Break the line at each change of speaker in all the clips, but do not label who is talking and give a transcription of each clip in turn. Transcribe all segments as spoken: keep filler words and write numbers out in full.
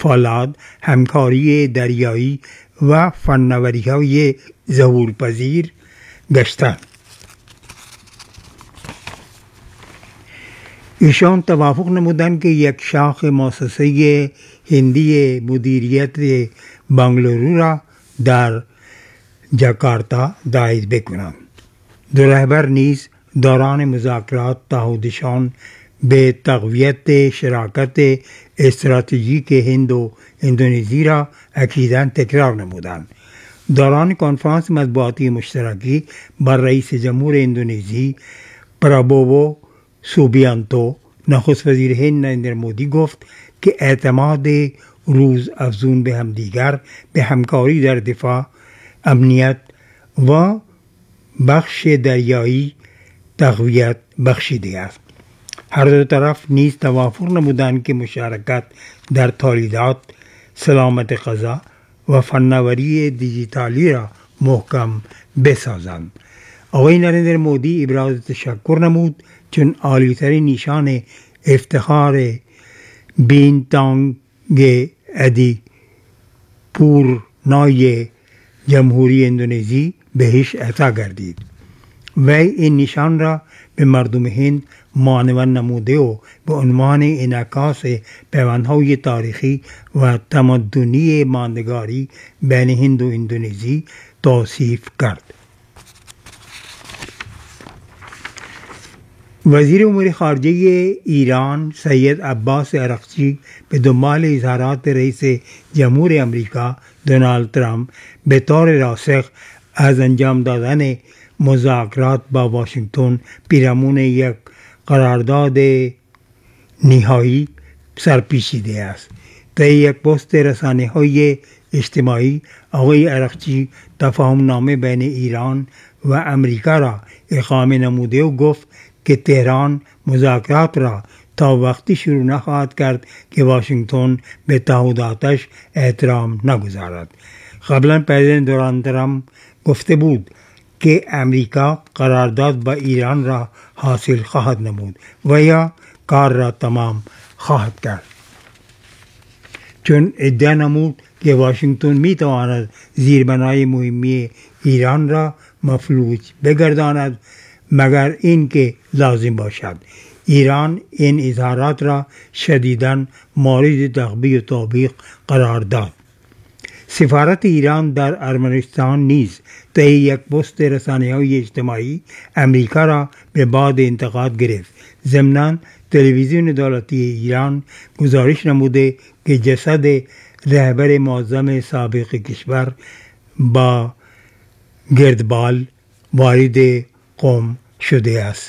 فولاد، همکاری دریایی و فناوری‌های ظهورپذیر گشتند. ایشان توافق نمودند که یک شاخ مؤسسه هندی مدیریت بنگلورو را در جاکارتا تأیید بکنند. دو رهبر نیز دوران مذاکرات تعهدشان به تقویت شراکت استراتژیک هند و اندونزی را اکیداً تکرار نمودند. دوران کنفرانس مطبوعاتی مشترکی بر رئیس جمهور اندونزی پرابوو سوبیانتو نخست وزیر هند نریندر مودی گفت که اعتماد روز افزون به همدیگر به همکاری در دفاع، امنیت و بخش دریایی تقویت بخشیده است. هر دو طرف نیز توافق نمودند که مشارکت در تولیدات، سلامت غذا و فناوری دیجیتالی را محکم بسازند. آقای نریندر مودی ابراز تشکر نمود چون عالی‌ترین نشان افتخار بینتانگ ادی پورنای جمهوری اندونزی بهش عطا گردید. وی این نشان را به مردم هند معنون نموده و به عنوان انعکاس پیوندهای تاریخی و تمدنی ماندگاری بین هند و اندونزی توصیف کرد. وزیر امور خارجه ایران سید عباس عرقچی به دنبال اظهارات رئیس جمهور امریکا دونالد ترامپ به طور راسخ از انجام دادن مذاکرات با واشنگتن پیرامون یک قرارداد نهایی سرپیچیده است. طی یک پست رسانه‌های اجتماعی آقای عرقچی تفاهم نامه بین ایران و امریکا را اقامه نموده و گفت که تهران مذاکرات را تا وقتی شروع نخواهد کرد که واشنگتن به تعهداتش احترام نگذارد. قبلا پرزیدنت دونالد ترامپ گفته بود که امریکا قرارداد با ایران را حاصل خواهد نمود و یا کار را تمام خواهد کرد، چون ادعا نمود که واشنگتن می تواند زیربنای مهمی ایران را مفلوج بگرداند مگر اینکه لازم باشد. ایران این اظهارات را شدیداً مورد تخبی و توبیخ قرار داد. سفارت ایران در ارمنستان نیز طی یک پست رسانه‌های اجتماعی امریکا را به باد انتقاد گرفت. ضمناً تلویزیون دولتی ایران گزارش نموده که جسد رهبر معظم سابق کشور با گردبال وارد قم شده است.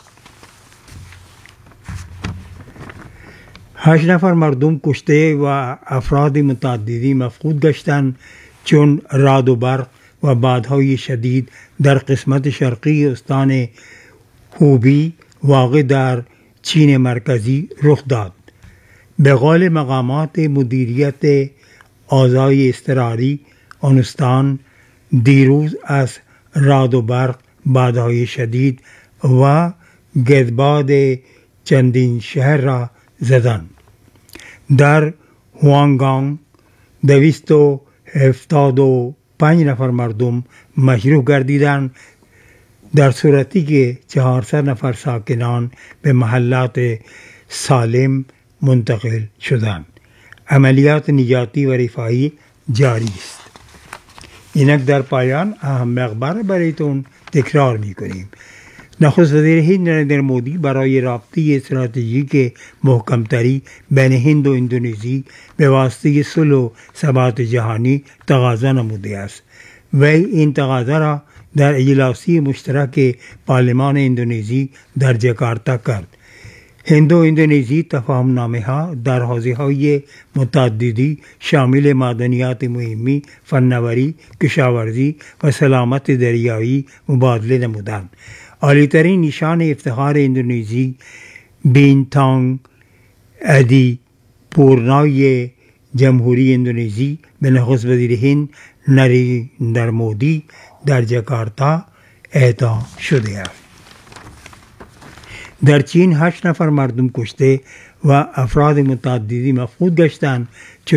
هشت نفر مردم کشته و افراد متعددی مفقود گشتند چون رعد و برق و بادهای شدید در قسمت شرقی استان هوبی واقع در چین مرکزی رخ داد. به قول مقامات مدیریت آذای اضطراری آن استان دیروز از رعد و برق، بادهای شدید و گردباد چندین شهر را زدند. در هوانگانگ دویست و هفتاد و پنج نفر مردم مجروح گردیدند، در صورتی که چهارصد نفر ساکنان به محلات سالم منتقل شدند. عملیات نجاتی و رفاهی جاری است. اینک در پایان اهم اخبار برایتون تکرار می کنیم. نخست وزیر هند نریندر مودی برای رابطه استراتژیک محکمتری بین هند و اندونزی به واسطه صلح و ثبات جهانی تقاضا نموده است. وی این تقاضا را در اجلاسی مشترک پارلمان اندونزی در جاکارتا کرد. هند و اندونزی تفاهم نامه ها در حوزه های متعددی شامل معدنیات مهمی، فناوری، کشاورزی و سلامت دریایی مبادله نمودند. عالی‌ترین نشان افتخار اندونزی بینتانگ ادی پورنای جمهوری اندونزی به نخست وزیر هند نریندر مودی در جاکارتا اعطا شده است. در چین هشت نفر مردم کشته و افراد متعددی مفقود گشتند